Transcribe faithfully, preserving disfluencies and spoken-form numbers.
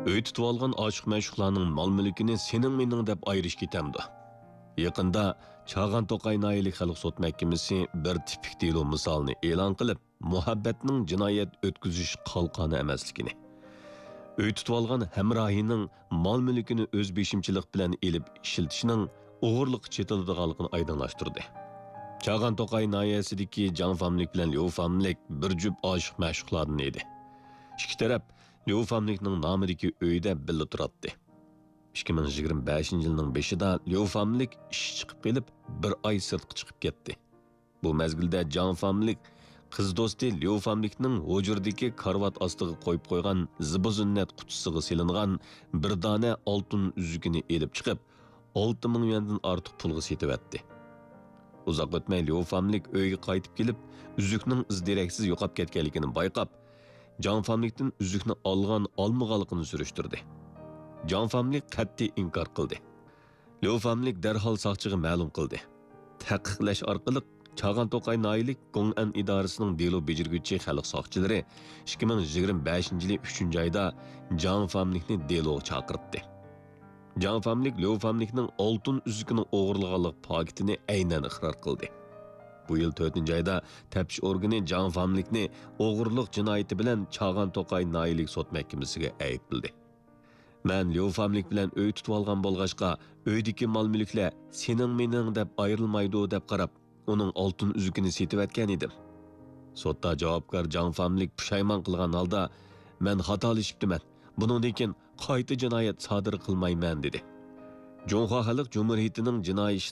Uy tutib olgan oshiq mashhuqlarning mol-mulkini sening mening deb ayirish ketamdi. Yaqında Çağan Toqay Nailik Xalq Sot Mahkamasi bir tipik delo misolini e'lon qilib, muhabbatning jinoyat o'tkazish qalqoni emasligini, uy tutib olgan hamrohining mol-mulkini o'z beshimchilik bilan elib ishiltishining o'g'irlik chetiladiganligini oydinlashtirdi. Çağan Toqay noyasidagi Jan famlik bilan Liu famlik bir jup oshiq mashhuqlardan edi. Ikki taraf Liu famlikning nomidagi uyda birga turadi. ikki ming yigirma beshinchi yilning beshida Liu famlik ish chiqib kelib, bir oy sirtqa chiqib ketdi. Bu mezgilda Jan famlik qiz do'sti Liu famlikning hujurdagi karvat ostiga qo'yib qo'ygan zibuzunnat qutisiga silingan bir dona oltin uzugini elib chiqib, olti ming yuandan ortiq pulga setib-etdi. Uzoq o'tmay Liu famlik uyga qaytib kelib, uzukning izdereksiz yo'qolib ketganligini bayqab, Jan famlikdan uzukni olgan olmaganligini surishtirdi. Jan famlik qat'iy inkor qildi. Liu famlik darhol soqchiga ma'lum qildi. Taqiqlash orqali Çağan Toqay Nailik Gong'an idorasining delo bejirguvchi xalq soqchilari ikki ming yigirma beshinchi yil uchinchi oyda Jan famlikni deloga chaqirdi. Jan famlik Liu famlikning oltin uzukini o'g'irlaganlik faktini aynan iqror qildi. Bu yil to'rtinchi oyda taftish organi Jan famlikni o'g'irlik jinoyati bilan Çağan Toqay Nailik sot mahkamasiga aybladi. Men Liu famlik bilan uy tutib olgan bo'lg'achqa, uydagi mol-mulklar sening mening deb ayrilmaydi deb qarab, uning oltin uzukini setib etgan edim. Sotda javobgar Jan famlik pushaymon qilgan holda, men xatolashibdiman. Buningdan keyin qayta jinoyat sodir qilmayman dedi. Jonghua Xalq Cumhuriyetining Jinoiy ishlar